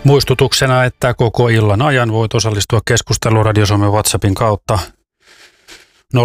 Muistutuksena, että koko illan ajan voit osallistua keskusteluun Radio Suomen WhatsAppin kautta 0401455666.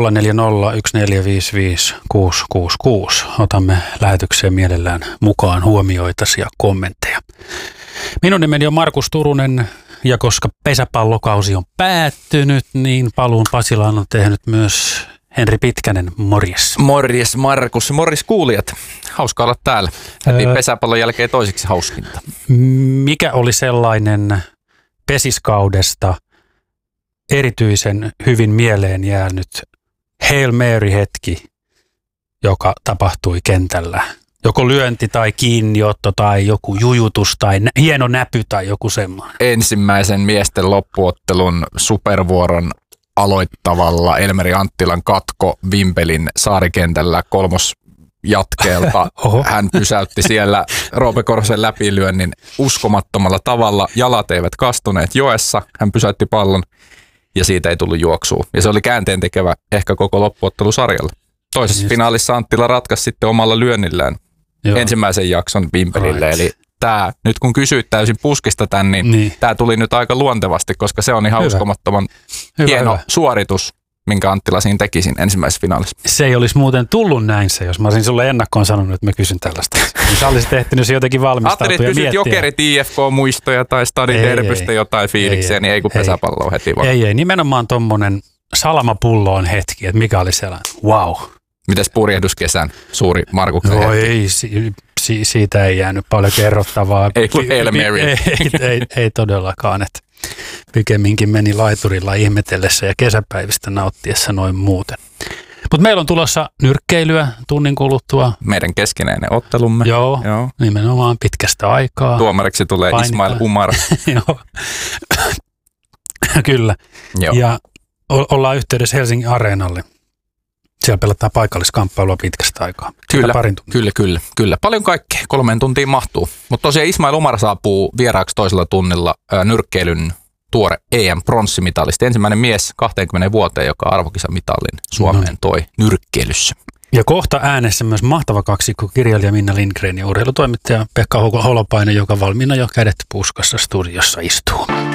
Otamme lähetykseen mielellään mukaan huomioitasi ja kommentteja. Minun nimeni on Markus Turunen ja koska pesäpallokausi on päättynyt, niin paluun Pasilaan on tehnyt myös Henri Pitkänen. Morjes. Morjes Markus, morjes kuulijat. Hauska olla täällä. Heti pesäpallon jälkeen toiseksi hauskinta. Mikä oli sellainen pesiskaudesta erityisen hyvin mieleen jäänyt Hail Mary-hetki, joka tapahtui kentällä? Joko lyönti tai kiinniotto tai joku jujutus tai hieno näpy tai joku semmoinen. Ensimmäisen miesten loppuottelun supervuoron aloittavalla Elmeri Anttilan katko Vimpelin saarikentällä kolmosjatkeelta. Hän pysäytti siellä Roope Korhosen läpilyönnin uskomattomalla tavalla. Jalat eivät kastuneet joessa. Hän pysäytti pallon ja siitä ei tullut juoksua. Ja se oli käänteentekevä ehkä koko loppuottelusarjalla. Toisessa finaalissa Anttila ratkaisi sitten omalla lyönnillään ensimmäisen jakson Vimpelille. Eli tämä, nyt kun kysyit täysin puskista tän, niin tämä tuli nyt aika luontevasti, koska se on ihan uskomattoman hieno suoritus, minkä Anttila siinä teki siinä ensimmäisessä finaalissa. Se ei olisi muuten tullut näin se, jos mä olisin sulle ennakkoon sanonut, että mä kysyn tällaista. Sä olisit ehtinyt se jotenkin valmistautua ja miettiä. Ajattelin, että kysyt Jokerit IFK-muistoja tai Stadin derbystä jotain fiiliksiä, niin ei kun pesäpalloa heti vaan. Ei, nimenomaan tommonen salamapulloon hetki, että mikä oli sellainen, wow. Mites purjehduskesän suuri Markuksen hetki? Siitä ei jäänyt paljon kerrottavaa. Ei kuin Hail Mary. Ei todellakaan, että pikemminkin meni laiturilla ihmetellessä ja kesäpäivistä nauttiessa noin muuten. Mutta meillä on tulossa nyrkkeilyä tunnin kuluttua. Meidän keskinäinen ottelumme. Joo, nimenomaan pitkästä aikaa. Tuomariksi tulee Ismail Umar. Joo, kyllä. Joo. Ja ollaan yhteydessä Helsingin Areenalle. Siellä pelataan paikalliskamppailua pitkästä aikaa. Kyllä. Paljon kaikkea. 3 tuntiin mahtuu. Mutta tosiaan Ismail Umar saapuu vieraaksi toisella tunnilla nyrkkeilyn tuore EM-pronssimitalisti. Ensimmäinen mies 20 vuoteen, joka arvokisamitalin Suomeen toi nyrkkeilyssä. Ja kohta äänessä myös mahtava kaksikko, kirjailija Minna Lindgren ja urheilutoimittaja Pekka Holopainen, joka valmiina jo kädet puskassa studiossa istuu.